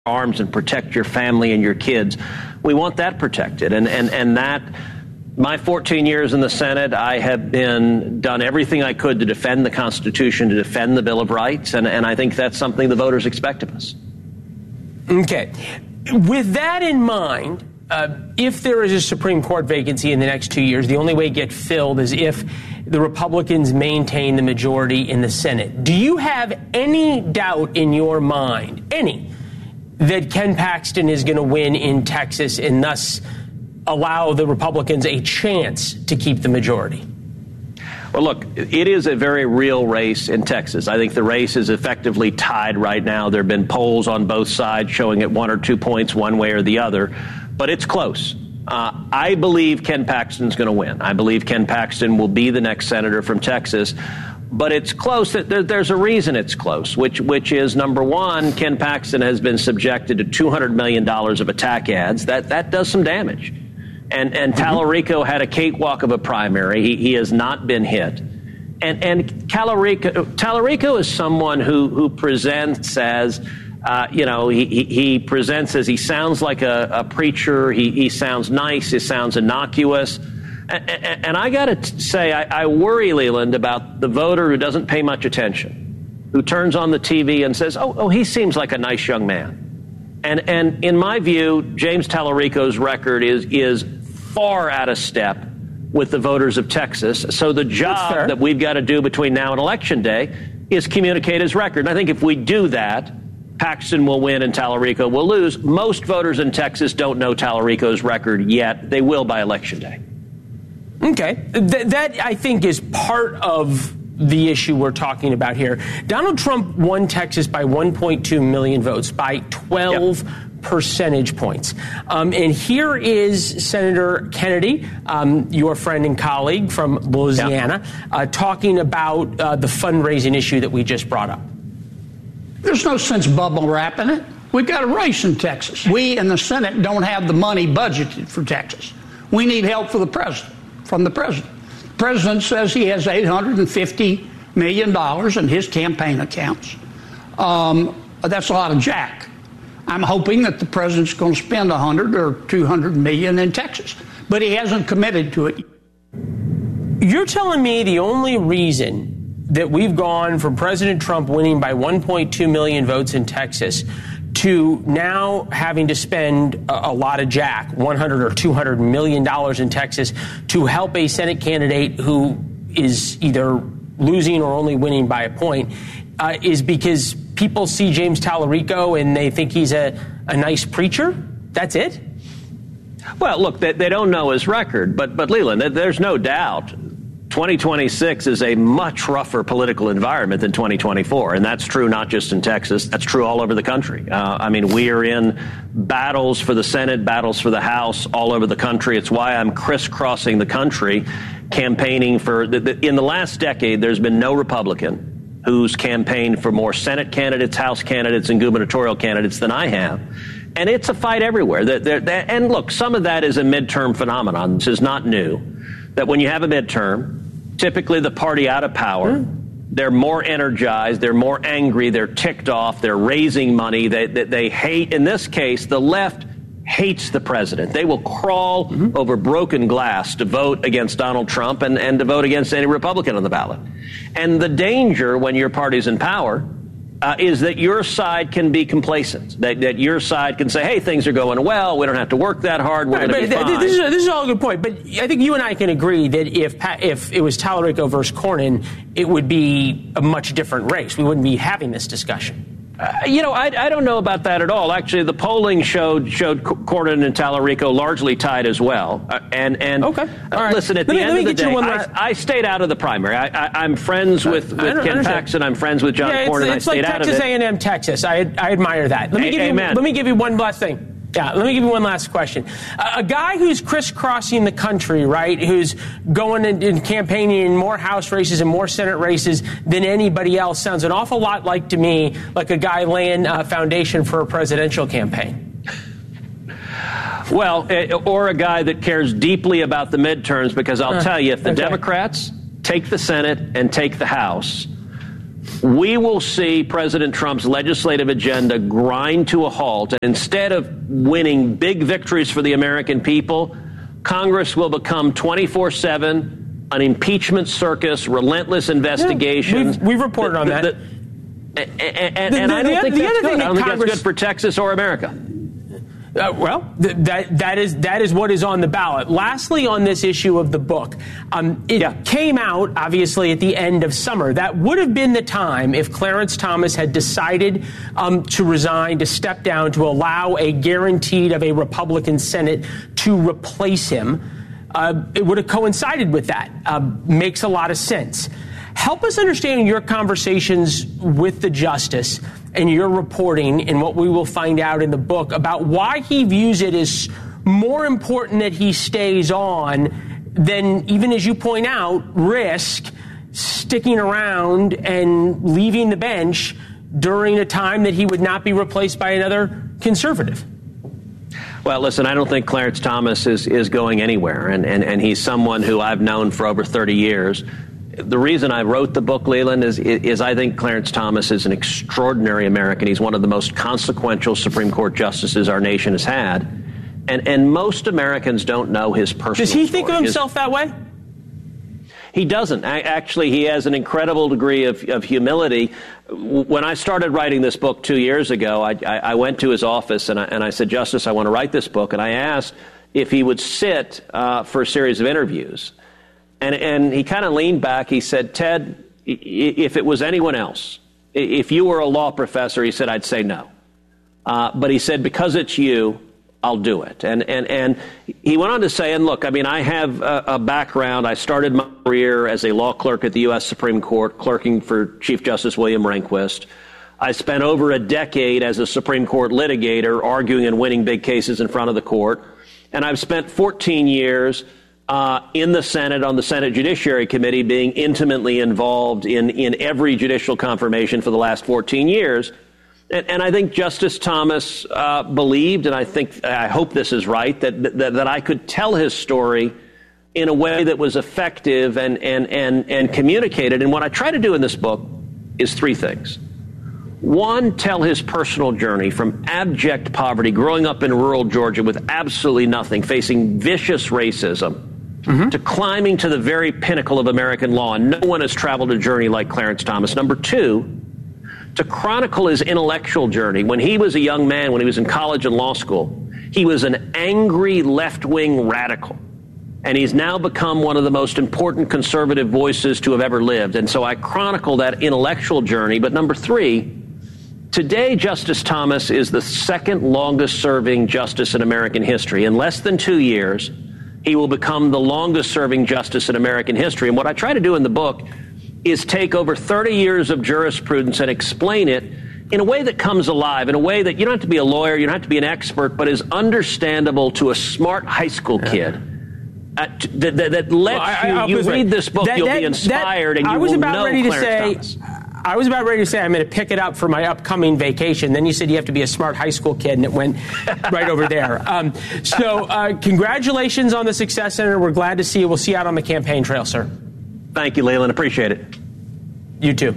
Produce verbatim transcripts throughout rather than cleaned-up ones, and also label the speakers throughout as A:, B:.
A: arms and protect your family and your kids. We want that protected. And, and, and that, my fourteen years in the Senate, I have been done everything I could to defend the Constitution, to defend the Bill of Rights. And, and I think that's something the voters expect of us.
B: Okay. With that in mind, uh, if there is a Supreme Court vacancy in the next two years, the only way it gets filled is if the Republicans maintain the majority in the Senate. Do you have any doubt in your mind, any, that Ken Paxton is going to win in Texas and thus allow the Republicans a chance to keep the majority?
A: Well, look, it is a very real race in Texas. I think the race is effectively tied right now. There have been polls on both sides showing it one or two points one way or the other, but it's close. Uh, I believe Ken Paxton's going to win. I believe Ken Paxton will be the next senator from Texas. But it's close. There's a reason it's close, which which is, number one, Ken Paxton has been subjected to two hundred million dollars of attack ads. That that does some damage. And and mm-hmm. Tallarico had a cakewalk of a primary. He, he has not been hit. And and Tallarico, Tallarico is someone who, who presents as, uh, you know, he, he, he presents as he sounds like a, a preacher. He, he sounds nice. He sounds innocuous. And I got to say, I worry, Leland, about the voter who doesn't pay much attention, who turns on the T V and says, oh, oh, he seems like a nice young man. And and in my view, James Tallarico's record is is far out of step with the voters of Texas. So the job that we've got to do between now and Election Day is communicate his record. And I think if we do that, Paxton will win and Tallarico will lose. Most voters in Texas don't know Tallarico's record yet. They will by Election Day.
B: Okay. Th- that, I think, is part of the issue we're talking about here. Donald Trump won Texas by one point two million votes, by twelve yep. percentage points. Um, and here is Senator Kennedy, um, your friend and colleague from Louisiana, yep. uh, talking about uh, the fundraising issue that we just brought up.
C: There's no sense bubble wrapping it. We've got a race in Texas. We in the Senate don't have the money budgeted for Texas. We need help for the president. From the president. The president says he has eight hundred fifty million dollars in his campaign accounts. Um, that's a lot of jack. I'm hoping that the president's going to spend one hundred or two hundred million in Texas, but he hasn't committed to it.
B: You're telling me the only reason that we've gone from President Trump winning by one point two million votes in Texas to now having to spend a, a lot of jack, one hundred or two hundred million dollars in Texas, to help a Senate candidate who is either losing or only winning by a point, uh, is because people see James Tallarico and they think he's a, a nice preacher? That's it?
A: Well, look, they, they don't know his record, but, but Leland, there's no doubt twenty twenty-six is a much rougher political environment than twenty twenty-four. And that's true not just in Texas. That's true all over the country. Uh, I mean, we are in battles for the Senate, battles for the House all over the country. It's why I'm crisscrossing the country campaigning for the, the, in the last decade, there's been no Republican who's campaigned for more Senate candidates, House candidates, and gubernatorial candidates than I have. And it's a fight everywhere. They're, they're, they're, and look, some of that is a midterm phenomenon. This is not new. That when you have a midterm, typically the party out of power, mm. they're more energized, they're more angry, they're ticked off, they're raising money, they, they, they hate, in this case, the left hates the president. They will crawl mm-hmm. over broken glass to vote against Donald Trump and, and to vote against any Republican on the ballot. And the danger when your party's in power Uh, is that your side can be complacent, that, that your side can say, hey, things are going well, we don't have to work that hard, we're
B: right,
A: going to be
B: th-
A: fine.
B: This is, a, this is all a good point, but I think you and I can agree that if if it was Tallarico versus Cornyn, it would be a much different race. We wouldn't be having this discussion.
A: Uh, you know, I, I don't know about that at all. Actually, the polling showed showed Cornyn and Tallarico largely tied as well. Uh, and and
B: okay.
A: uh, right. listen, at
B: let
A: the
B: me,
A: end of the day,
B: I,
A: I stayed out of the primary. I, I, I'm friends with, with Ken Paxton. I'm friends with John
B: yeah,
A: Cornyn.
B: It's, it's
A: I stayed
B: like
A: out
B: Texas
A: of it.
B: A and M, Texas. I I admire that. Let me
A: A-
B: give you
A: amen.
B: let me give you one last thing. Yeah, let me give you one last question. Uh, a guy who's crisscrossing the country, right, who's going and, and campaigning in more House races and more Senate races than anybody else sounds an awful lot like, to me, like a guy laying a foundation for a presidential campaign.
A: Well, or a guy that cares deeply about the midterms, because I'll uh, tell you, if the
B: okay.
A: Democrats take the Senate and take the House, we will see President Trump's legislative agenda grind to a halt. And instead of winning big victories for the American people, Congress will become twenty-four seven, an impeachment circus, relentless investigations.
B: Yeah, we've, we've reported on that.
A: The, the, and and, the, and the, I don't the, think the that's good. That I don't Congress, think that's good for Texas or America.
B: Uh, well, th- that that is that is what is on the ballot. Lastly, on this issue of the book, um, it yeah. came out obviously at the end of summer. That would have been the time if Clarence Thomas had decided um, to resign, to step down, to allow a guaranteed of a Republican Senate to replace him. Uh, it would have coincided with that. Uh, makes a lot of sense. Help us understand your conversations with the justice and your reporting and what we will find out in the book about why he views it as more important that he stays on than, even as you point out, risk sticking around and leaving the bench during a time that he would not be replaced by another conservative.
A: Well, listen, I don't think Clarence Thomas is, is going anywhere, and, and, and he's someone who I've known for over thirty years. The reason I wrote the book, Leland, is, is I think Clarence Thomas is an extraordinary American. He's one of the most consequential Supreme Court justices our nation has had. And and most Americans don't know his personal
B: Does he
A: story.
B: think of himself
A: his,
B: that way?
A: He doesn't. Actually, he has an incredible degree of, of humility. When I started writing this book two years ago, I, I, I went to his office and I, and I said, Justice, I want to write this book. And I asked if he would sit uh, for a series of interviews. And, and he kind of leaned back. He said, Ted, if it was anyone else, if you were a law professor, he said, I'd say no. Uh, but he said, because it's you, I'll do it. And and and he went on to say, and look, I mean, I have a, a background. I started my career as a law clerk at the U S Supreme Court, clerking for Chief Justice William Rehnquist. I spent over a decade as a Supreme Court litigator, arguing and winning big cases in front of the court. And I've spent fourteen years Uh, in the Senate, on the Senate Judiciary Committee, being intimately involved in, in every judicial confirmation for the last fourteen years. And, and I think Justice Thomas uh, believed, and I think, I hope this is right, that, that, that I could tell his story in a way that was effective and, and, and, and communicated. And what I try to do in this book is three things. One, tell his personal journey from abject poverty, growing up in rural Georgia with absolutely nothing, facing vicious racism, Mm-hmm. to climbing to the very pinnacle of American law. And no one has traveled a journey like Clarence Thomas. Number two, to chronicle his intellectual journey. When he was a young man, when he was in college and law school, he was an angry left-wing radical. And he's now become one of the most important conservative voices to have ever lived. And so I chronicle that intellectual journey. But number three, today Justice Thomas is the second longest-serving justice in American history. In less than two years, he will become the longest-serving justice in American history. And what I try to do in the book is take over thirty years of jurisprudence and explain it in a way that comes alive, in a way that you don't have to be a lawyer, you don't have to be an expert, but is understandable to a smart high school kid. Uh, t- that, that, that lets well, I, you, you read this book, that, you'll that, be inspired, that, and you
B: I was
A: will
B: about
A: know
B: ready to
A: Clarence
B: say,
A: Thomas.
B: I was about ready to say I'm going to pick it up for my upcoming vacation. Then you said you have to be a smart high school kid, and it went right over there. Um, so uh, congratulations on the success, Senator. We're glad to see you. We'll see you out on the campaign trail, sir.
A: Thank you, Leland. Appreciate it.
B: You too.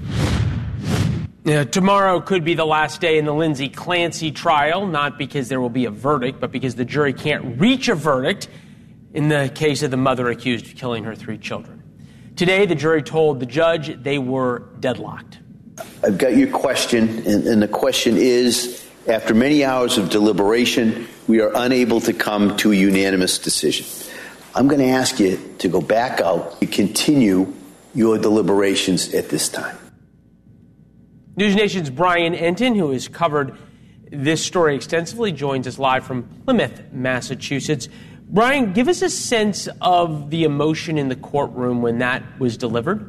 B: Yeah, tomorrow could be the last day in the Lindsay Clancy trial, not because there will be a verdict, but because the jury can't reach a verdict in the case of the mother accused of killing her three children. Today, the jury told the judge they were deadlocked.
D: I've got your question, and, and the question is, after many hours of deliberation, we are unable to come to a unanimous decision. I'm going to ask you to go back out and continue your deliberations at this time.
B: News Nation's Brian Entin, who has covered this story extensively, joins us live from Plymouth, Massachusetts. Brian, give us a sense of the emotion in the courtroom when that was delivered.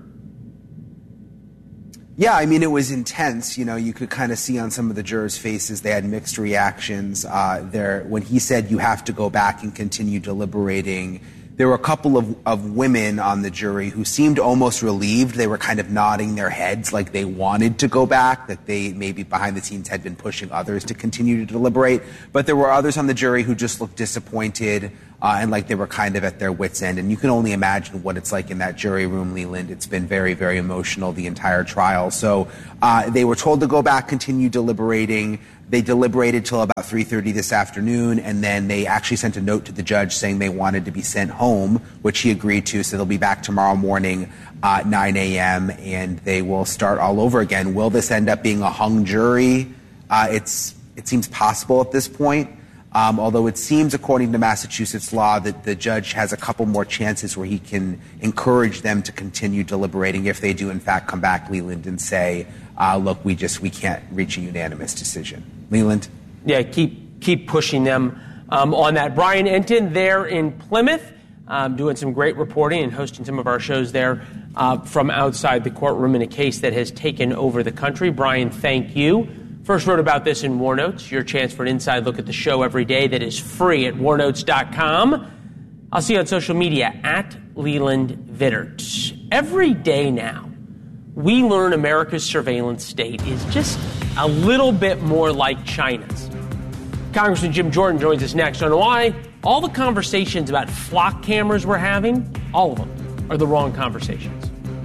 E: Yeah, I mean, it was intense. You know, you could kind of see on some of the jurors' faces, they had mixed reactions. Uh, there, when he said you have to go back and continue deliberating, there were a couple of, of women on the jury who seemed almost relieved. They were kind of nodding their heads like they wanted to go back, that they maybe behind the scenes had been pushing others to continue to deliberate. But there were others on the jury who just looked disappointed. uh, and like they were kind of at their wits' end. And you can only imagine what it's like in that jury room, Leland. It's been very, very emotional, the entire trial. So uh, they were told to go back, continue deliberating. They deliberated till about three thirty this afternoon, and then they actually sent a note to the judge saying they wanted to be sent home, which he agreed to. So they'll be back tomorrow morning, uh, nine a.m., and they will start all over again. Will this end up being a hung jury? Uh, it's it seems possible at this point, um, although it seems, according to Massachusetts law, that the judge has a couple more chances where he can encourage them to continue deliberating if they do, in fact, come back, Leland, and say, uh, look, we just we can't reach a unanimous decision. Leland?
B: Yeah, keep keep pushing them um, on that. Brian Entin there in Plymouth, um, doing some great reporting and hosting some of our shows there uh, from outside the courtroom in a case that has taken over the country. Brian, thank you. First wrote about this in War Notes, your chance for an inside look at the show every day that is free at war notes dot com. I'll see you on social media at Leland Vittert. Every day now, we learn America's surveillance state is just a little bit more like China's. Congressman Jim Jordan joins us next on why all the conversations about flock cameras we're having, all of them, are the wrong conversations.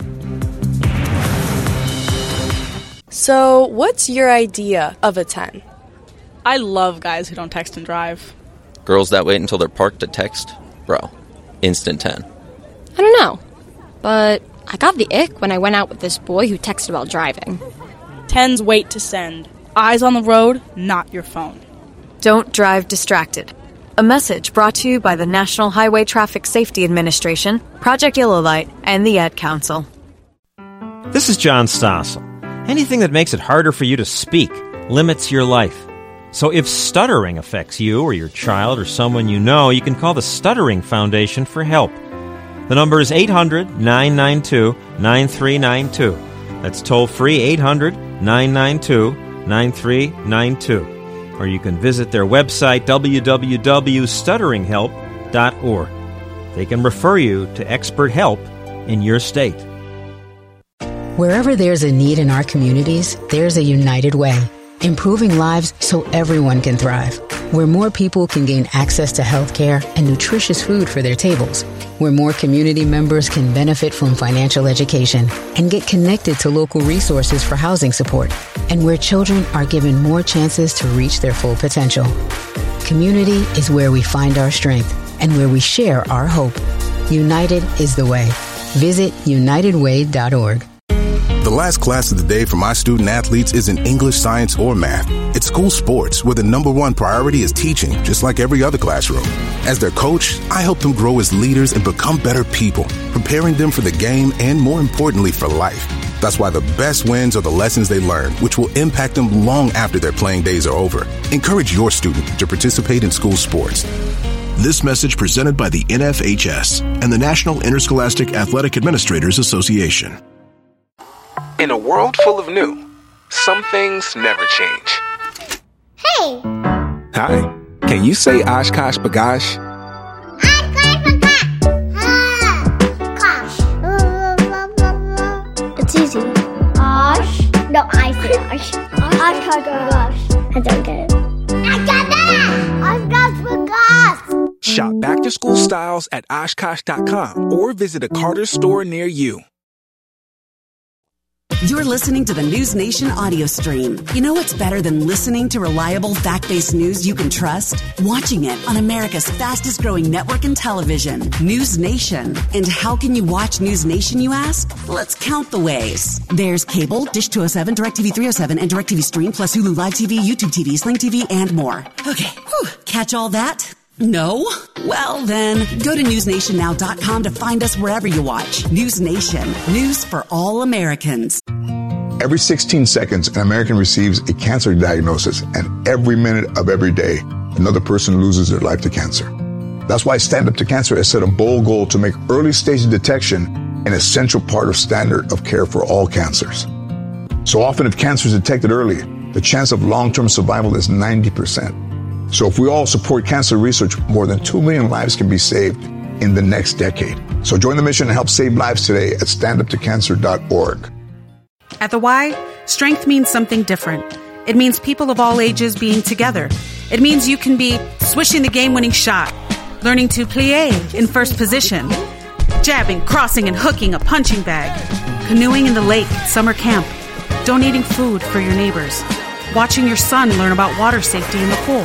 F: So, what's your idea of a ten?
G: I love guys who don't text and drive.
H: Girls that wait until they're parked to text? Bro, instant ten.
I: I don't know, but I got the ick when I went out with this boy who texted while driving.
G: Tens wait to send. Eyes on the road, not your phone.
J: Don't drive distracted. A message brought to you by the National Highway Traffic Safety Administration, Project Yellow Light, and the Ad Council.
K: This is John Stossel. Anything that makes it harder for you to speak limits your life. So if stuttering affects you or your child or someone you know, you can call the Stuttering Foundation for help. The number is eight hundred, nine nine two, nine three nine two. That's toll-free eight hundred, nine nine two, nine three nine two. Or you can visit their website, w w w dot stuttering help dot org. They can refer you to expert help in your state.
L: Wherever there's a need in our communities, there's a United Way. Improving lives so everyone can thrive. Where more people can gain access to health care and nutritious food for their tables. Where more community members can benefit from financial education and get connected to local resources for housing support. And where children are given more chances to reach their full potential. Community is where we find our strength and where we share our hope. United is the way. Visit united way dot org.
M: The last class of the day for my student athletes isn't English, science, or math. It's school sports, where the number one priority is teaching, just like every other classroom. As their coach, I help them grow as leaders and become better people, preparing them for the game and, more importantly, for life. That's why the best wins are the lessons they learn, which will impact them long after their playing days are over. Encourage your student to participate in school sports.
N: This message presented by the N F H S and the National Interscholastic Athletic Administrators Association.
O: In a world full of new, some things never change.
P: Hey!
O: Hi. Can you say Oshkosh B'gosh?
P: Oshkosh B'gosh. It's easy. Osh. No, I say Osh. Oshkosh B'gosh. I don't get it. I got that! Oshkosh B'gosh.
O: Shop back to school styles at Oshkosh dot com or visit a Carter's store near you.
Q: You're listening to the News Nation audio stream. You know what's better than listening to reliable, fact-based news you can trust? Watching it on America's fastest-growing network in television, News Nation. And how can you watch News Nation, you ask? Let's count the ways. There's cable, Dish two oh seven, DirecTV three oh seven, and DirecTV Stream, plus Hulu Live T V, YouTube T V, Sling T V, and more. Okay, whew. Catch all that? No? Well, then, go to news nation now dot com to find us wherever you watch. News Nation. News for all Americans.
R: Every sixteen seconds, an American receives a cancer diagnosis, and every minute of every day, another person loses their life to cancer. That's why Stand Up to Cancer has set a bold goal to make early stage detection an essential part of standard of care for all cancers. So often, if cancer is detected early, the chance of long-term survival is ninety percent. So if we all support cancer research, more than two million lives can be saved in the next decade. So join the mission and help save lives today at stand up to cancer dot org.
S: At the Y, strength means something different. It means people of all ages being together. It means you can be swishing the game-winning shot, learning to plie in first position, jabbing, crossing, and hooking a punching bag, canoeing in the lake at summer camp, donating food for your neighbors, watching your son learn about water safety in the pool,